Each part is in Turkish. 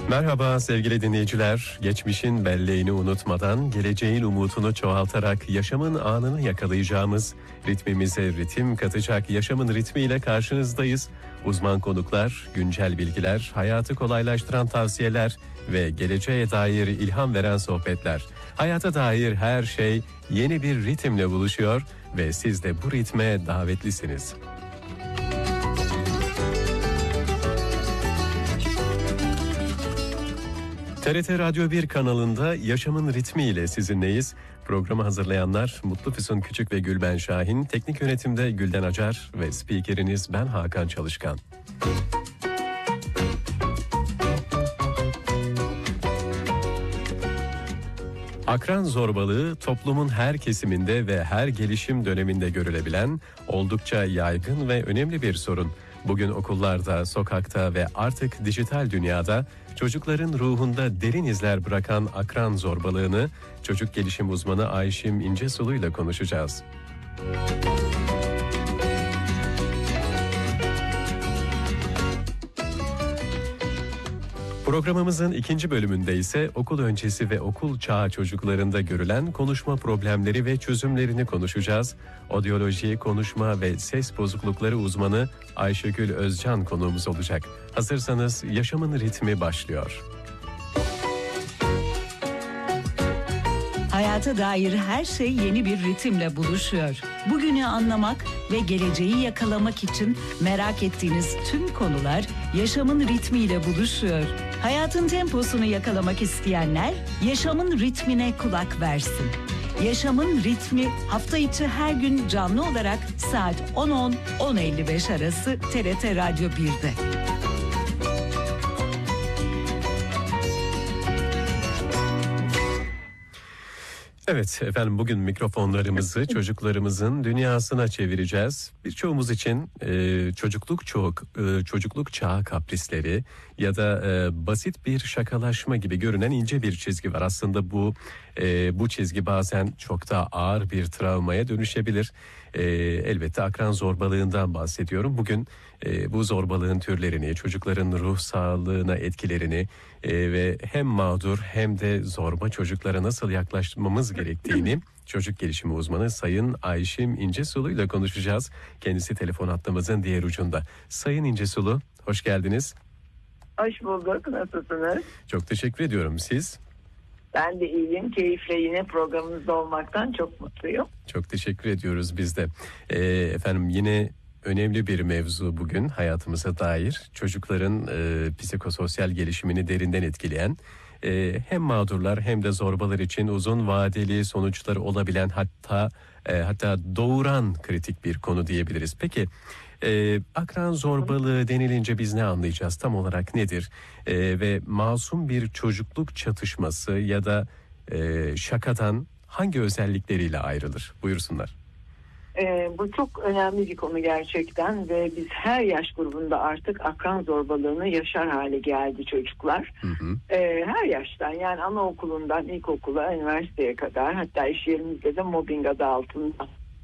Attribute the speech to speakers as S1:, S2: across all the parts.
S1: Merhaba sevgili dinleyiciler. Geçmişin belleğini unutmadan geleceğin umutunu çoğaltarak yaşamın anını yakalayacağımız, ritmimize ritim katacak yaşamın ritmiyle karşınızdayız. Uzman konuklar, güncel bilgiler, hayatı kolaylaştıran tavsiyeler ve geleceğe dair ilham veren sohbetler. Hayata dair her şey yeni bir ritimle buluşuyor ve siz de bu ritme davetlisiniz. TRT Radyo 1 kanalında Yaşamın Ritmi ile sizinleyiz. Programı hazırlayanlar Mutlu Füsun Küçük ve Gülben Şahin, teknik yönetimde Gülden Acar ve spikeriniz ben Hakan Çalışkan. Akran zorbalığı toplumun her kesiminde ve her gelişim döneminde görülebilen oldukça yaygın ve önemli bir sorun. Bugün okullarda, sokakta ve artık dijital dünyada çocukların ruhunda derin izler bırakan akran zorbalığını çocuk gelişim uzmanı Ayşim İncesoy ile konuşacağız. Programımızın ikinci bölümünde ise okul öncesi ve okul çağı çocuklarında görülen konuşma problemleri ve çözümlerini konuşacağız. Odyoloji, konuşma ve ses bozuklukları uzmanı Ayşegül Özcan konuğumuz olacak. Hazırsanız yaşamın ritmi başlıyor.
S2: Hayata dair her şey yeni bir ritimle buluşuyor. Bugünü anlamak ve geleceği yakalamak için merak ettiğiniz tüm konular yaşamın ritmiyle buluşuyor. Hayatın temposunu yakalamak isteyenler yaşamın ritmine kulak versin. Yaşamın ritmi hafta içi her gün canlı olarak saat 10.10-10.55 arası TRT Radyo 1'de.
S1: Evet efendim, bugün mikrofonlarımızı çocuklarımızın dünyasına çevireceğiz. Birçoğumuz için çocukluk çağı kaprisleri ya da basit bir şakalaşma gibi görünen ince bir çizgi var. Aslında bu çizgi bazen çok daha ağır bir travmaya dönüşebilir. Elbette akran zorbalığından bahsediyorum. Bugün bu zorbalığın türlerini, çocukların ruh sağlığına etkilerini ve hem mağdur hem de zorba çocuklara nasıl yaklaşmamız gerektiğini çocuk gelişimi uzmanı Sayın Ayşim İncesoy ile konuşacağız. Kendisi telefon hattımızın diğer ucunda. Sayın İncesoy, hoş geldiniz.
S3: Hoş bulduk. Nasılsınız?
S1: Çok teşekkür ediyorum. Siz?
S3: Ben de iyiyim. Keyifle yine programınızda olmaktan çok mutluyum.
S1: Çok teşekkür ediyoruz biz de. Efendim yine önemli bir mevzu bugün hayatımıza dair. Çocukların psikososyal gelişimini derinden etkileyen, hem mağdurlar hem de zorbalar için uzun vadeli sonuçları olabilen, hatta doğuran kritik bir konu diyebiliriz. Peki akran zorbalığı denilince biz ne anlayacağız? Tam olarak nedir? Ve masum bir çocukluk çatışması ya da şakadan hangi özellikleriyle ayrılır? Buyursunlar.
S3: Bu çok önemli bir konu gerçekten ve biz her yaş grubunda artık akran zorbalığını yaşar hale geldi çocuklar.
S1: Hı hı.
S3: Her yaştan, yani anaokulundan ilkokula, üniversiteye kadar, hatta iş yerimizde de mobbing adı altında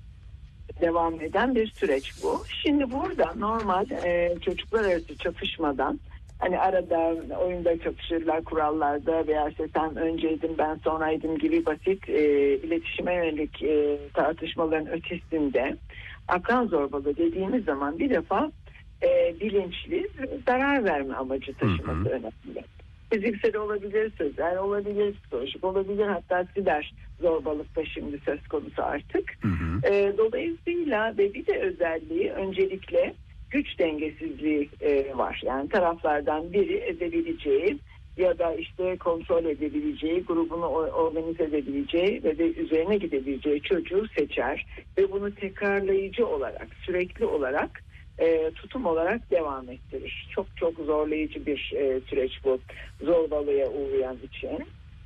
S3: devam eden bir süreç bu. Şimdi burada normal çocuklar arası çatışmadan, hani arada oyunda çatışırlar kurallarda veya işte sen önceydin ben sonraydım gibi basit iletişime yönelik tartışmaların ötesinde akran zorbalığı dediğimiz zaman bir defa bilinçli zarar verme amacı taşıması önemli. Fiziksel olabilir, sözel olabilir, psikolojik olabilir, hatta siber zorbalık da şimdi söz konusu artık. Dolayısıyla ve bir de özelliği öncelikle güç dengesizliği var. Yani taraflardan biri edebileceği ya da işte kontrol edebileceği, grubunu organize edebileceği ve de üzerine gidebileceği çocuğu seçer ve bunu tekrarlayıcı olarak, sürekli olarak tutum olarak devam ettirir. Çok çok zorlayıcı bir süreç bu zorbalığa uğrayan için.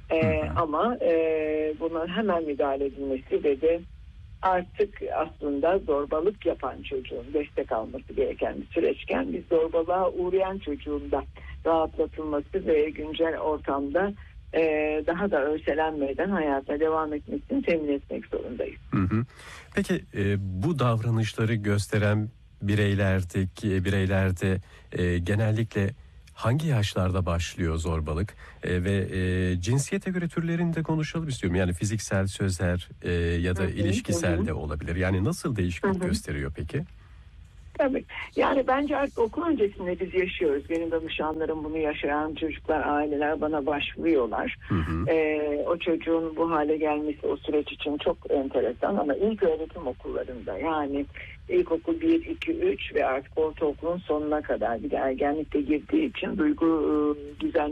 S3: Ama buna hemen müdahale edilmesi ve de artık aslında zorbalık yapan çocuğun destek alması gereken bir süreçken biz zorbalığa uğrayan çocuğun da rahatlatılması ve güncel ortamda daha da örselenmeden hayata devam etmesini temin etmek zorundayız.
S1: Peki bu davranışları gösteren bireylerde genellikle hangi yaşlarda başlıyor zorbalık ve cinsiyete göre türlerini de konuşalım istiyorum. Yani fiziksel, sözel ya da ilişkisel de olabilir. Yani nasıl değişiklik gösteriyor peki?
S3: Tabii. Yani bence artık okul öncesinde biz yaşıyoruz. Benim danışanlarım bunu yaşayan çocuklar, aileler bana başvuruyorlar. O çocuğun bu hale gelmesi o süreç için çok enteresan ama ilk öğretim okullarında yani ilkokul 1, 2, 3 ve artık ortaokulun sonuna kadar bir de ergenlikte girdiği için duygu düzen